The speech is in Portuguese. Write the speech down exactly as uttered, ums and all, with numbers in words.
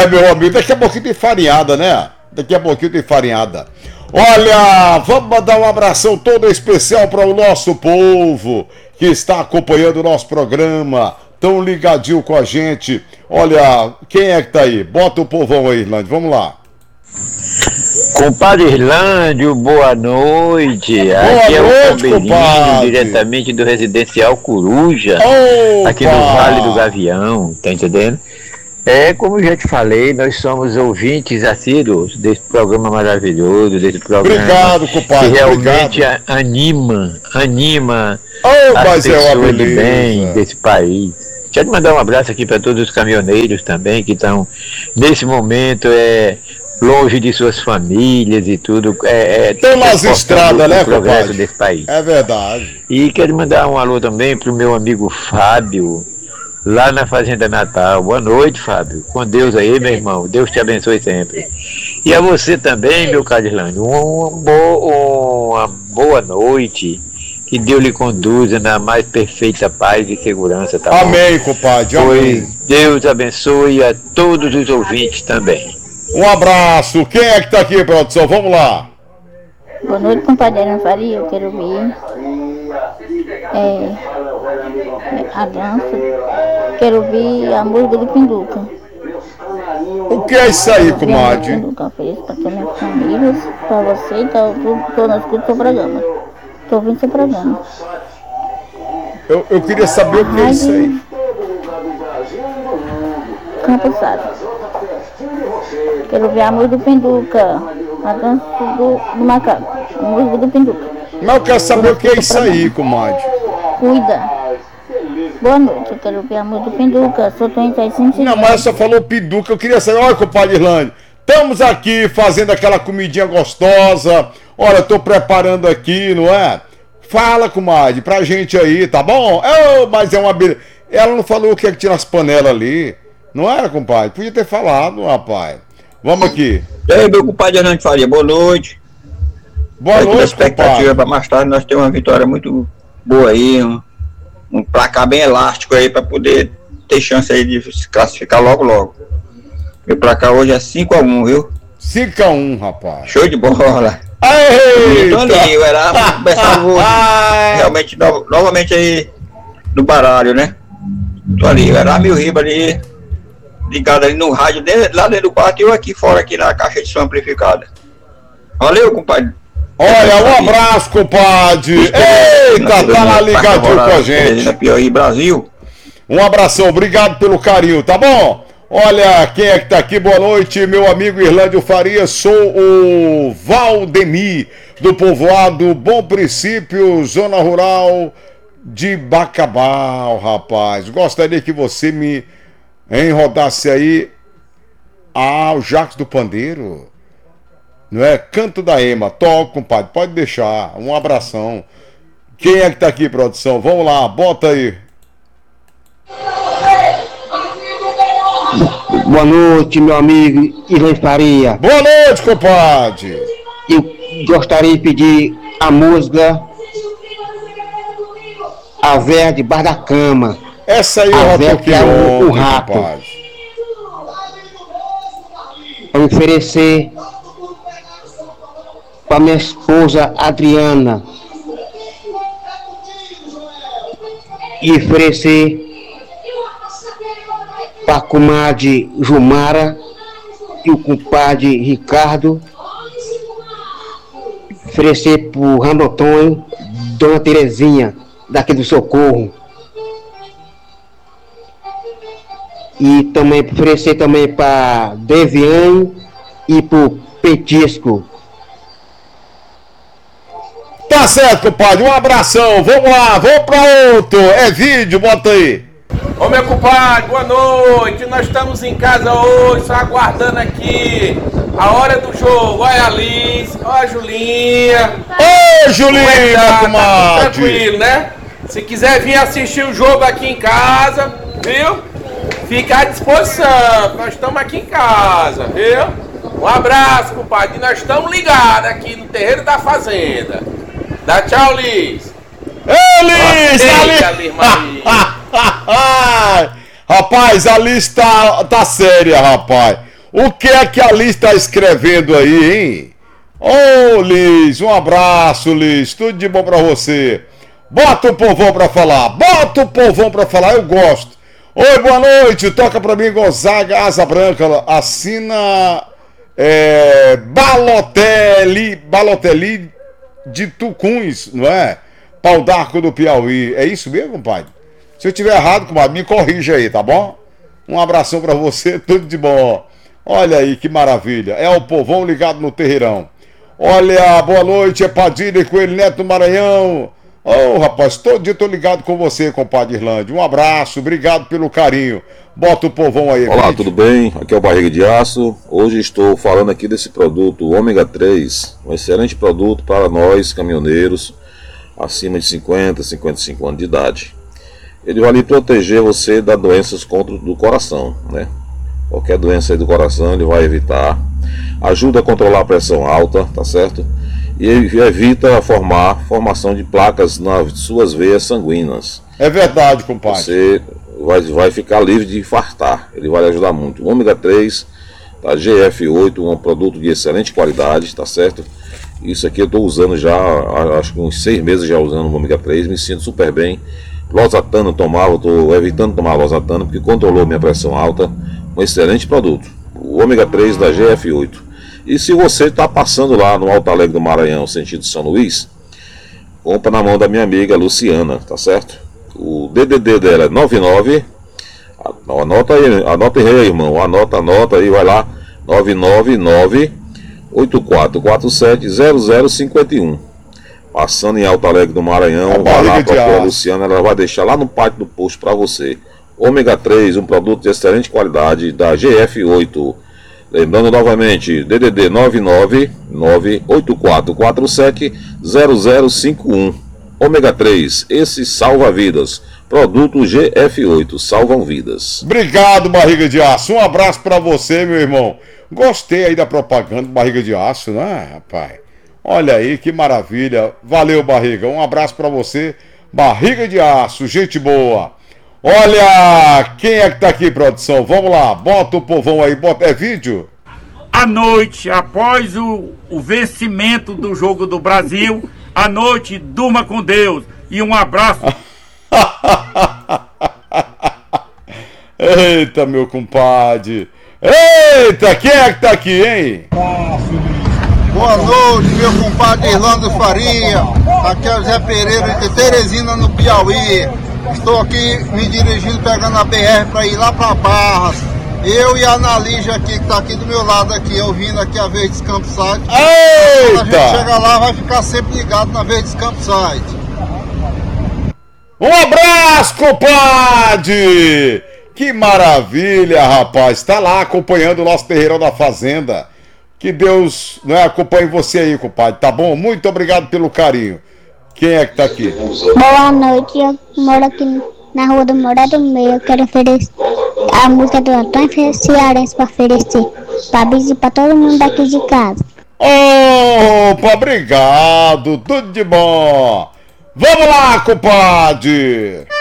É, meu amigo, daqui a pouquinho tem farinhada, né? Daqui a pouquinho tem farinhada. Olha, vamos mandar um abração todo especial para o nosso povo que está acompanhando o nosso programa, tão ligadinho com a gente. Olha, quem é que tá aí? Bota o povão aí, Irlândia, vamos lá. Compadre Irlândio, boa noite. Boa aqui noite, é o Compadrinho, compadre. diretamente do Residencial Coruja, Opa! aqui no Vale do Gavião, tá entendendo? É, como eu já te falei, nós somos ouvintes assíduos desse programa maravilhoso, desse programa Obrigado, compadre, que realmente obrigado. a- anima, anima Oh, as mas é uma pessoas de beleza. bem desse país. Deixa eu mandar um abraço aqui para todos os caminhoneiros também, que estão, nesse momento, é, longe de suas famílias e tudo. É, é, Tem umas transportando estradas, o né, progresso compadre? desse país. É verdade. E quero mandar um alô também pro meu amigo Fábio, lá na Fazenda Natal. Boa noite, Fábio. Com Deus aí, meu irmão. Deus te abençoe sempre. E a você também, meu Cadilândio, um, um bo- uma boa noite. Que Deus lhe conduza na mais perfeita paz e segurança, tá bom? Amém, compadre. Amém. Pois Deus abençoe a todos os ouvintes também. Um abraço. Quem é que tá aqui, produção? Vamos lá. Boa noite, compadre Ana Faria, eu quero ouvir é, é, a dança, quero ouvir a música do Pinduca. O que é isso aí, Ouvir a música do comadre? Pinduca, ofereço para todas as minhas famílias, para você e tal, estou na escuta do seu programa. Estou ouvindo seu programa. Eu, eu queria saber o que é isso aí. Campo Sado. Quero ouvir a música do Pinduca, a dança do, do macaco, a música do Pinduca. Mas eu quero saber o que é isso aí, comadre. Cuida. Boa noite, eu quero ouvir a música do Pinduca, sou trinta e cinco. Não, mas você falou piduca, eu queria saber. Olha, compadre Irlândia, estamos aqui fazendo aquela comidinha gostosa. Olha, eu tô preparando aqui, não é? Fala, comadre, pra gente aí, tá bom? Oh, mas é uma beleza. Ela não falou o que é que tinha nas panelas ali. Não era, compadre? Podia ter falado, rapaz. Vamos aqui. E aí, meu compadre Hernando Faria, boa noite. Boa Aí, toda a noite, expectativa compadre. para mais tarde nós temos uma vitória muito boa aí, um, um placar bem elástico aí para poder ter chance aí de se classificar logo logo. Meu placar hoje é cinco a um, viu? cinco a um, rapaz. Show de bola. Eita! Tô ali, eu era começar o realmente no, novamente aí no baralho, né? Tô ali, eu era mil riba ali, ligado ali no rádio, dentro, lá dentro do quarto e eu aqui fora, aqui na caixa de som amplificada. Valeu, compadre. Olha, um abraço, compadre. Eita, tá lá ligadinho com a gente. Da Piauí, Brasil. Um abração, obrigado pelo carinho, tá bom? Olha, quem é que tá aqui? Boa noite, meu amigo Irlândio Faria. Sou o Valdemir, do povoado Bom Princípio, zona rural de Bacabal, rapaz. Gostaria que você me enrodasse aí. Ah, o Jacques do Pandeiro. Não é? Canto da Ema. Toca, compadre. Pode deixar. Um abração. Quem é que tá aqui, produção? Vamos lá, bota aí. Boa noite, meu amigo Irlândio Faria. Boa noite, compadre. Eu gostaria de pedir a música A Véia debaixo da cama. Essa aí A eu véia já toquei que é o- o ontem, rato. compadre. Para oferecer para minha esposa Adriana. E oferecer para a comadre Jumara e o compadre Ricardo. Oferecer para o Randotônio, Dona Terezinha, daqui do Socorro. E também oferecer também para Deviane e para o Petisco. Tá certo, compadre. Um abração. Vamos lá, vamos pra outro. É vídeo, bota aí. Ô meu compadre, boa noite. Nós estamos em casa hoje, só aguardando aqui a hora do jogo. Olha a Alice, olha a Julinha. Ô, Julinha, Como é que tá? Tá tudo comadre. tranquilo, né? Se quiser vir assistir o jogo aqui em casa, viu? Fica à disposição. Nós estamos aqui em casa, viu? Um abraço, compadre. Nós estamos ligados aqui no terreiro da fazenda. Dá tchau, Liz. Ei, Liz! Eita, Ali... Liz Maria. Rapaz, a Liz tá, tá séria, rapaz. O que é que a Liz está escrevendo aí, hein? Ô, oh, Liz, um abraço, Liz. Tudo de bom pra você. Bota o povão pra falar. Bota o povão pra falar, eu gosto. Oi, boa noite. Toca pra mim, Gonzaga, Asa Branca. Assina é, Balotelli, Balotelli de Tucuns, não é? Pau d'Arco do Piauí. É isso mesmo, compadre? Se eu tiver errado, compadre, me corrija aí, tá bom? Um abração pra você, tudo de bom. Olha aí, que maravilha. É o povão ligado no terreirão. Olha, boa noite, é Padilha e Coelho Neto do Maranhão. Ô, oh, rapaz, todo dia tô ligado com você, compadre Irlande. Um abraço, obrigado pelo carinho. Bota o povão aí. Olá, tudo bem? Aqui é o Barriga de Aço. Hoje estou falando aqui desse produto, o ômega três, um excelente produto para nós, caminhoneiros, acima de cinquenta, cinquenta e cinco anos de idade. Ele vai lhe proteger você das doenças contra, do coração, né? Qualquer doença aí do coração ele vai evitar. Ajuda a controlar a pressão alta, tá certo? E evita formar formação de placas nas suas veias sanguíneas. É verdade, compadre. Você vai, vai ficar livre de infartar. Ele vai ajudar muito. O ômega três, tá, G F oito, um produto de excelente qualidade, tá certo? Isso aqui eu estou usando já, acho que uns seis meses já usando o ômega três, me sinto super bem. Losartano tomava, estou evitando tomar losartano porque controlou minha pressão alta. Um excelente produto. O ômega três da G F oito. E se você está passando lá no Alto Alegre do Maranhão, sentido São Luís, compra na mão da minha amiga Luciana, tá certo? O D D D dela é nove nove, anota aí, anota aí, irmão, anota, anota aí, vai lá, nove nove nove, oito quatro quatro sete, zero zero cinco um. Passando em Alto Alegre do Maranhão, vai lá para a Luciana, ela vai deixar lá no pátio do posto para você. Ômega três, um produto de excelente qualidade da G F oito. Lembrando novamente, D D D nove nove nove, oito quatro quatro sete, zero zero cinco um. Ômega três, esse salva vidas. Produto G F oito, salvam vidas. Obrigado, Barriga de Aço. Um abraço pra você, meu irmão. Gostei aí da propaganda do Barriga de Aço, né, rapaz? Olha aí, que maravilha. Valeu, Barriga. Um abraço pra você. Barriga de Aço, gente boa. Olha, quem é que tá aqui, produção? Vamos lá, bota o povão aí, bota. É vídeo? À noite, após o, o vencimento do Jogo do Brasil, à noite, durma com Deus. E um abraço. Eita, meu compadre. Eita, quem é que tá aqui, hein? Boa noite, meu compadre Irlando Faria. Aqui é o Zé Pereira de Teresina, no Piauí. Estou aqui me dirigindo, pegando a B R para ir lá para Barras. Eu e a Analígia aqui, que está aqui do meu lado, aqui, ouvindo aqui a Verdes Campsite. Eita! Quando a gente chegar lá, vai ficar sempre ligado na Verdes Campsite. Um abraço, compadre! Que maravilha, rapaz! Está lá acompanhando o nosso terreirão da Fazenda. Que Deus, né, acompanhe você aí, compadre, tá bom? Muito obrigado pelo carinho. Quem é que tá aqui? Boa noite, eu moro aqui na rua do Morado Meio. Eu quero oferecer a música do Antônio Cearense para oferecer para Bis e para todo mundo daqui de casa. Opa, obrigado, tudo de bom. Vamos lá, compadre.